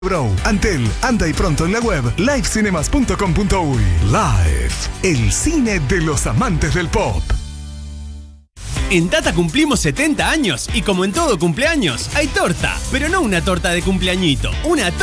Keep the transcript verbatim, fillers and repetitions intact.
Bro, Antel, anda y pronto en la web live cinemas punto com punto uy. Live, el cine de los amantes del pop. En Tata cumplimos setenta años y como en todo cumpleaños, hay torta, pero no una torta de cumpleañito, una torta